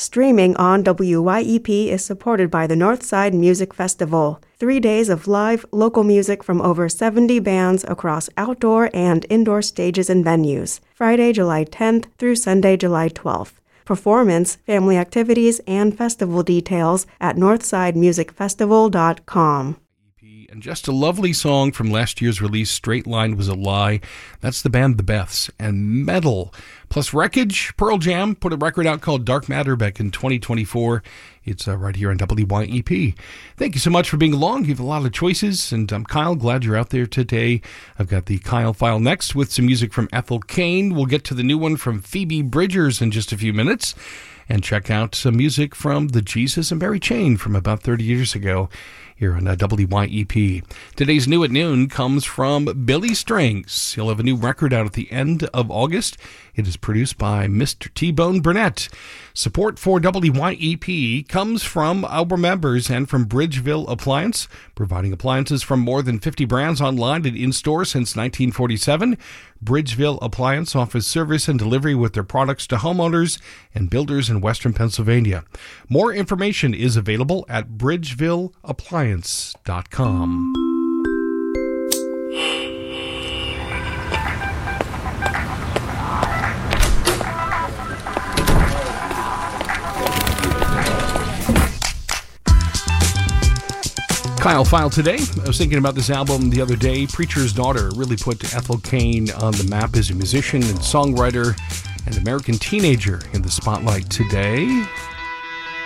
Streaming on WYEP is supported by the Northside Music Festival. 3 days of live, local music from over 70 bands across outdoor and indoor stages and venues. Friday, July 10th through Sunday, July 12th. Performance, family activities, and festival details at northsidemusicfestival.com. And just a lovely song from last year's release, Straight Line Was a Lie. That's the band The Beths. And Metal plus Wreckage, Pearl Jam put a record out called Dark Matter back in 2024. It's right here on WYEP. Thank you so much for being along. You have a lot of choices, and I'm Kyle. Glad you're out there today. I've got the Kyle File next with some music from Ethel Cain. We'll get to the new one from Phoebe Bridgers in just a few minutes, and check out some music from the Jesus and Mary Chain from about 30 years ago here on WYEP. Today's New at Noon comes from Billy Strings. He'll have a new record out at the end of August. It is produced by Mr. T-Bone Burnett. Support for WYEP comes from our members and from Bridgeville Appliance, providing appliances from more than 50 brands online and in-store since 1947. Bridgeville Appliance offers service and delivery with their products to homeowners and builders in Western Pennsylvania. More information is available at bridgevilleappliance.com. Kyle File today. I was thinking about this album the other day. Preacher's Daughter really put Ethel Cain on the map as a musician and songwriter and American teenager in the spotlight today.